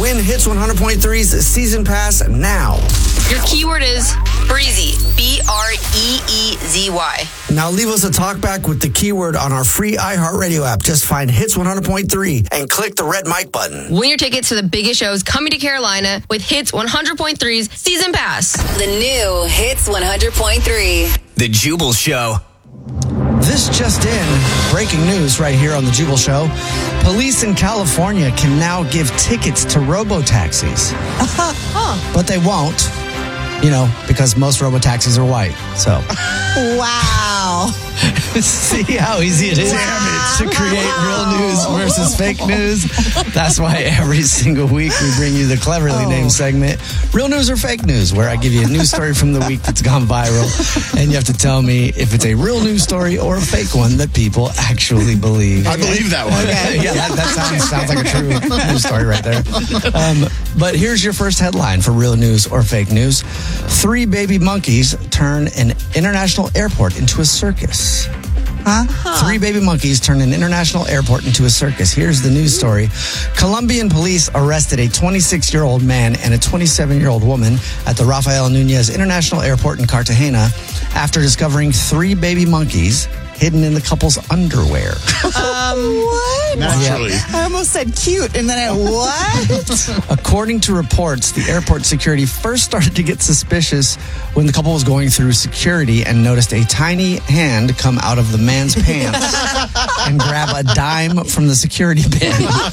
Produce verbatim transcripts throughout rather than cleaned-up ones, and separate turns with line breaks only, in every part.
Win Hits one hundred point three's season pass now.
Your keyword is breezy. B R E E Z Y.
Now leave us a talkback with the keyword on our free iHeartRadio app. Just find Hits one hundred point three and click the red mic button.
Win your tickets to the biggest shows coming to Carolina with Hits one hundred point three's season pass.
The new Hits one hundred point three.
The Jubal Show.
This just in, breaking news right here on The Jubal Show. Police in California can now give tickets to robo-taxis.
huh.
But they won't, you know, because most robo-taxis are white. So.
Wow.
See how easy it is
wow.
to create real news versus fake news? That's why every single week we bring you the cleverly oh. named segment, Real News or Fake News, where I give you a news story from the week that's gone viral, and you have to tell me if it's a real news story or a fake one that people actually believe.
I believe that one.
Okay. Yeah, that, that sounds, sounds like a true news story right there. Um, but here's your first headline for Real News or Fake News. Three baby monkeys turn an international airport into a circus.
Uh-huh.
Three baby monkeys turned an international airport into a circus. Here's the news story. Colombian police arrested a twenty-six-year-old man and a twenty-seven-year-old woman at the Rafael Nunez International Airport in Cartagena after discovering three baby monkeys hidden in the couple's underwear.
Um, what?
Naturally.
Yeah.
I almost said cute, and then I, what?
According to reports, the airport security first started to get suspicious when the couple was going through security and noticed a tiny hand come out of the man's pants and grab a dime from the security bin.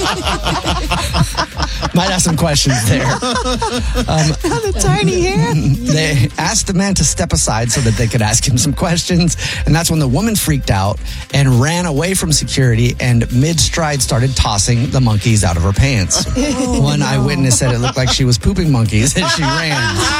Might have some questions there. Um,
the tiny hand?
They asked the man to step aside so that they could ask him some questions, and that's when the woman freaked out and ran away from security and mid-stride started tossing the monkeys out of her pants.
Oh,
One
no.
eyewitness said it looked like she was pooping monkeys as she ran.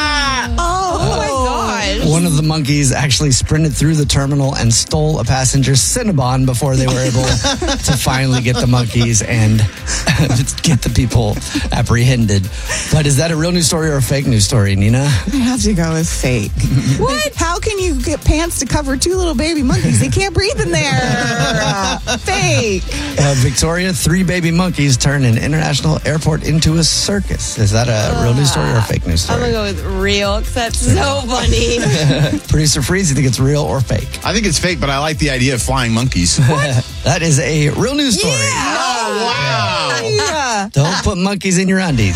Oh, my God.
One of the monkeys actually sprinted through the terminal and stole a passenger's Cinnabon before they were able to finally get the monkeys and get the people apprehended. But is that a real news story or a fake news story, Nina?
I have to go with fake. What? How can you get pants to cover two little baby monkeys? They can't breathe in there. Uh, fake.
Uh, Victoria, three baby monkeys turn an international airport into a circus. Is that a real news story or a fake news story?
I'm going to go with real, because that's so funny.
Producer Freeze, you think it's real or fake?
I think it's fake, but I like the idea of flying monkeys.
That is a real news story.
Yeah.
Oh, wow.
Yeah.
Don't put monkeys in your undies.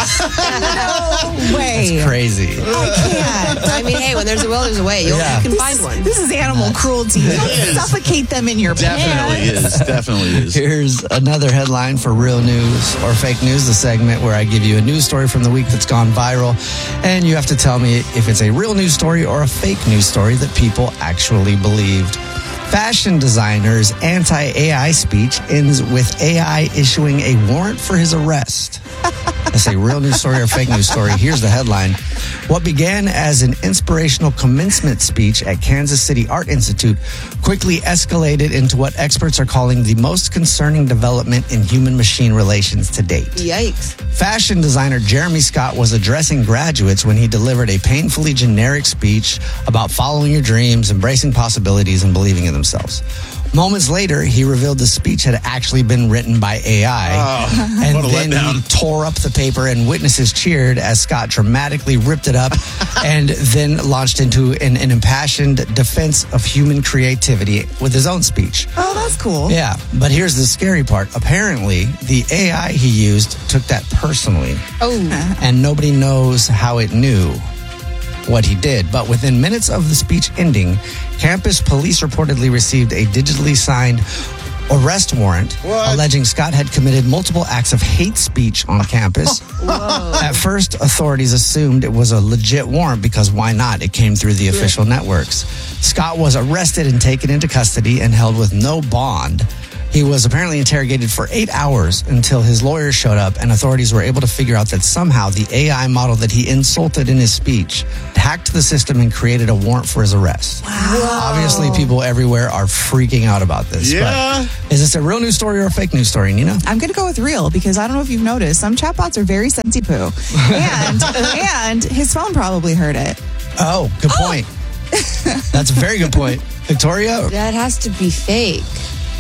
No way.
That's crazy.
I can't.
I mean, hey, when there's a will, there's a way. You'll,
Yeah.
You can
This
find
is,
one.
this is animal cruelty. You don't
is.
suffocate them in your
Definitely
pants.
is. Definitely is.
Here's another headline for Real News or Fake News, the segment where I give you a news story from the week that's gone viral, and you have to tell me if it's a real news story or a fake news story that people actually believed. Fashion designer's anti-A I speech ends with A I issuing a warrant for his arrest. That's a real news story or fake news story. Here's the headline. What began as an inspirational commencement speech at Kansas City Art Institute quickly escalated into what experts are calling the most concerning development in human-machine relations to date.
Yikes.
Fashion designer Jeremy Scott was addressing graduates when he delivered a painfully generic speech about following your dreams, embracing possibilities, and believing in themselves. Moments later, he revealed the speech had actually been written by A I.
Oh,
and
what a
then
letdown.
he tore up the paper and witnesses cheered as Scott dramatically ripped it up and then launched into an, an impassioned defense of human creativity with his own speech.
Oh, that's cool.
Yeah, but here's the scary part. Apparently, the A I he used took that personally,
Oh.
and nobody knows how it knew what he did. But within minutes of the speech ending, campus police reportedly received a digitally signed arrest warrant
What?
alleging Scott had committed multiple acts of hate speech on campus. At first, authorities assumed it was a legit warrant because why not? It came through the official networks. Scott was arrested and taken into custody and held with no bond. He was apparently interrogated for eight hours until his lawyers showed up and authorities were able to figure out that somehow the A I model that he insulted in his speech hacked the system and created a warrant for his arrest.
Wow.
Obviously, people everywhere are freaking out about this.
Yeah.
But is this a real news story or a fake news story, Nina?
I'm going to go with real because I don't know if you've noticed, some chatbots are very sensy poo. And, and his phone probably heard it.
Oh, good point. That's a very good point. Victoria?
That has to be fake.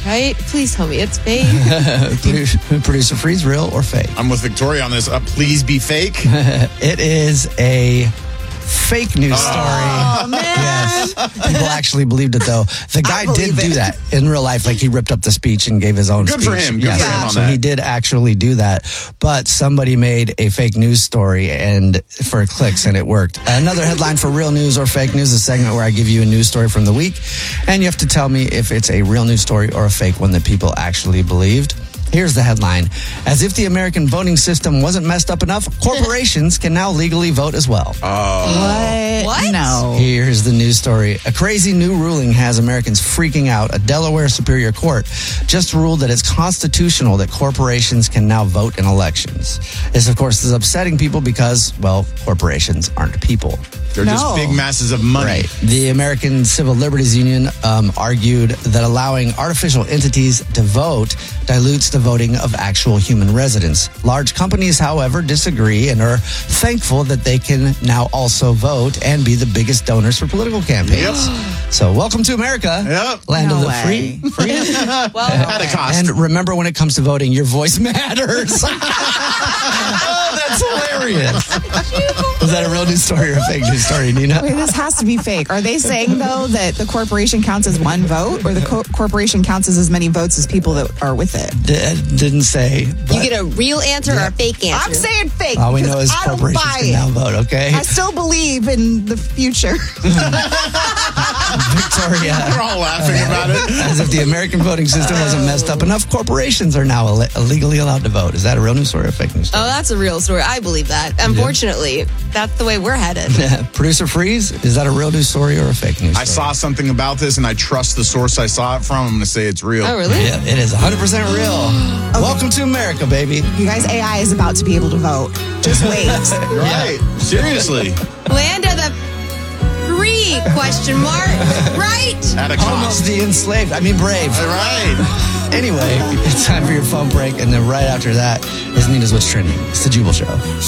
Right? Please tell me it's fake.
Producer, Producer Freeze, real or fake?
I'm with Victoria on this. Uh, please be fake.
It is a fake news story.
Oh, man.
Yes. People actually believed it, though. The guy did
believe
do
it.
that in real life. Like, he ripped up the speech and gave his own
Good
speech.
for him. Good for him on
so
that.
he did actually do that. But somebody made a fake news story and for clicks, and it worked. Another headline for real news or fake news, a segment where I give you a news story from the week, and you have to tell me if it's a real news story or a fake one that people actually believed. Here's the headline. As if the American voting system wasn't messed up enough, corporations can now legally vote as well.
What?
What?
No.
Here's the news story. A crazy new ruling has Americans freaking out. A Delaware Superior Court just ruled that it's constitutional that corporations can now vote in elections. This, of course, is upsetting people because, well, corporations aren't people.
They're
No.
just big masses of money.
Right. The American Civil Liberties Union um, argued that allowing artificial entities to vote dilutes the voting of actual human residents. Large companies, however, disagree and are thankful that they can now also vote and be the biggest donors for political campaigns. So, welcome to America,
Yep.
land
No
of the
way.
free. free.
Well,
At a cost.
And remember, when it comes to voting, your voice matters. Oh, that's hilarious. Was that a real news story or a fake news story, Nina?
Wait, this has to be fake. Are they saying, though, that the corporation counts as one vote or the co- corporation counts as as many votes as people that are with it?
D- didn't say.
you
but
get a real answer or a fake answer?
I'm saying fake.
all we
because
know is
I don't
corporations
buy
can
it.
now vote, okay?
I still believe in the future.
Victoria.
We're all laughing about it.
As if the American voting system wasn't messed up enough, corporations are now Ill- illegally allowed to vote. Is that a real news story or a fake news story?
Oh, that's a real story. I believe that. Unfortunately, that's the way we're headed.
Producer Freeze, is that a real news story or a fake news story?
I saw something about this and I trust the source I saw it from. I'm going to say it's real.
Oh, really?
Yeah, it is one hundred percent real. Welcome to America, baby.
You guys, A I is about to be able to vote. Just wait.
Right. Seriously.
Land of the free, question mark. Right?
At a cost.
Almost the enslaved. I mean, brave.
All right.
Anyway, it's time for your phone break, and then right after that is Nina's What's Trending. It's the Jubal Show.